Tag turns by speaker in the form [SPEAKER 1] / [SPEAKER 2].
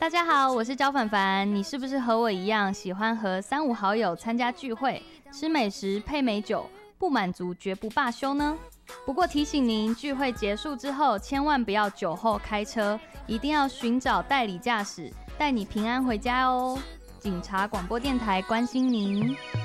[SPEAKER 1] 大家好，我是焦凡凡。你是不是和我一样喜欢和3、5好友参加聚会，吃美食配美酒，不满足绝不罢休呢？不过提醒您，聚会结束之后，千万不要酒后开车，一定要寻找代理驾驶，带你平安回家哦。警察广播电台关心您。